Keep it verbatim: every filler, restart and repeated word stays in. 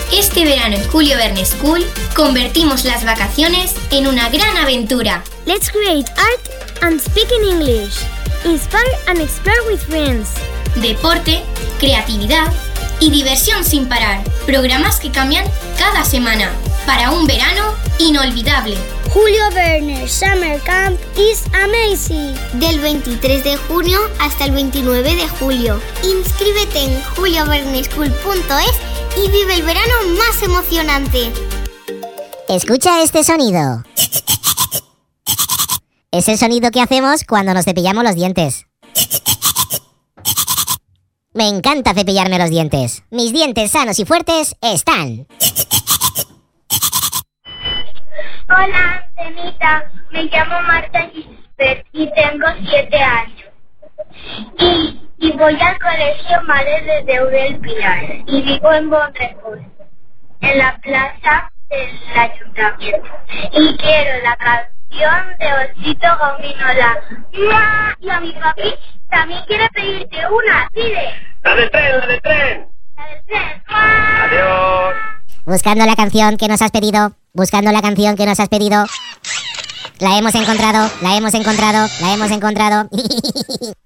Este verano en Julio Verne School convertimos las vacaciones en una gran aventura. Let's create art and speak in English. Inspire and explore with friends. Deporte, creatividad y diversión sin parar. Programas que cambian cada semana para un verano inolvidable. Julio Verne Summer Camp is amazing. Del veintitrés de junio hasta el veintinueve de julio. Inscríbete en julio verne school punto es y vive el verano más emocionante. Escucha este sonido. Es el sonido que hacemos cuando nos cepillamos los dientes. Me encanta cepillarme los dientes. Mis dientes sanos y fuertes están. Hola, Antenita. Me llamo Marta Gisbert y tengo siete años. Y, y voy al colegio Madre de Deurel Pilar y vivo en Bonrecourt, en la plaza del ayuntamiento. Y quiero la canción de Osito Gominola. ¡Mua! Y a mi papi también quiere pedirte una. Pide. ¡La del tren, la del tren! La del tren. ¡Mua! ¡Adiós! Buscando la canción que nos has pedido. Buscando la canción que nos has pedido. La hemos encontrado, la hemos encontrado, la hemos encontrado.